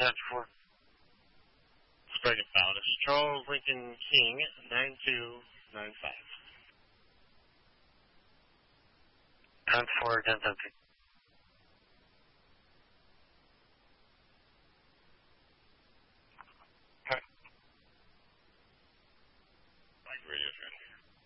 4. Sprague Founders. Charles Lincoln King, 9295. 10-4, against empty. Radio train.